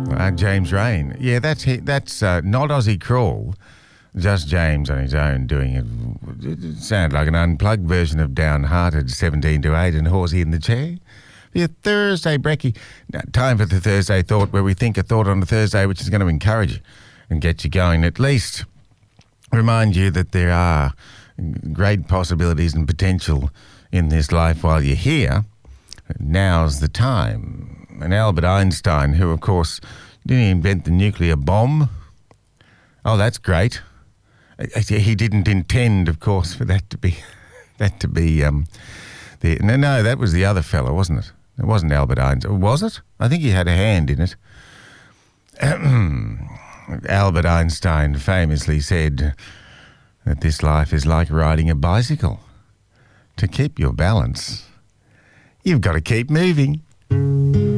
James Rain. Yeah, that's not Aussie Crawl, just James on his own doing it. It sounded like an unplugged version of Downhearted 17 to 8 and Horsey in the Chair. Your Thursday brekkie. Now, time for the Thursday Thought, where we think a thought on a Thursday which is going to encourage you and get you going, at least remind you that there are great possibilities and potential in this life while you're here. Now's the time. And Albert Einstein, who, of course, didn't invent the nuclear bomb. Oh, that's great. He didn't intend, of course, for that to be No, that was the other fellow, wasn't it? It wasn't Albert Einstein. Was it? I think he had a hand in it. Albert Einstein famously said that this life is like riding a bicycle. To keep your balance, you've got to keep moving.